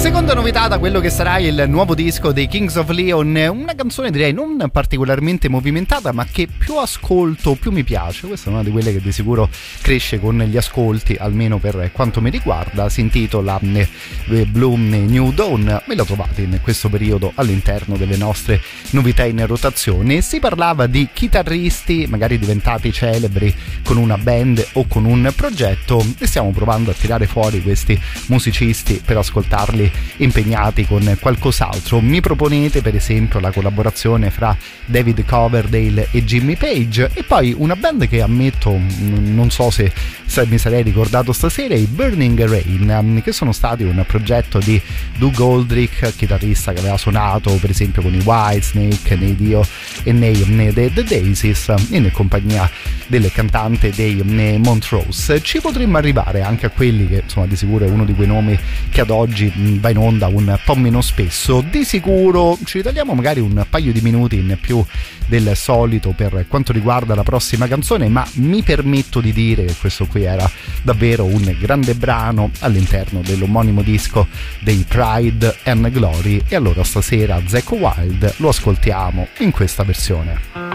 Seconda novità da quello che sarà il nuovo disco dei Kings of Leon, una canzone direi non particolarmente movimentata ma che più ascolto più mi piace. Questa è una di quelle che di sicuro cresce con gli ascolti, almeno per quanto mi riguarda. Si intitola Bloom New Dawn, me la trovate in questo periodo all'interno delle nostre novità in rotazione. Si parlava di chitarristi magari diventati celebri con una band o con un progetto e stiamo provando a tirare fuori questi musicisti per ascoltarli impegnati con qualcos'altro. Mi proponete per esempio la collaborazione fra David Coverdale e Jimmy Page, e poi una band che ammetto non so se mi sarei ricordato stasera, i Burning Rain, che sono stati un progetto di Doug Aldrich, chitarrista che aveva suonato per esempio con i Whitesnake, nei Dio e nei The Daisies, in compagnia del cantante dei Montrose. Ci potremmo arrivare anche a quelli che insomma di sicuro è uno di quei nomi che ad oggi va in onda un po' meno spesso. Di sicuro ci ritagliamo magari un paio di minuti in più del solito per quanto riguarda la prossima canzone, ma mi permetto di dire che questo qui era davvero un grande brano all'interno dell'omonimo disco dei Pride and Glory, e allora stasera Zakk Wylde lo ascoltiamo in questa versione.